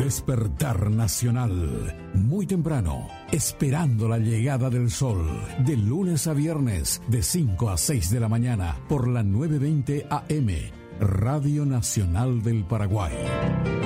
Despertar Nacional. Muy temprano, esperando la llegada del sol. De lunes a viernes, de 5 a 6 de la mañana, por la 920 AM. Radio Nacional del Paraguay.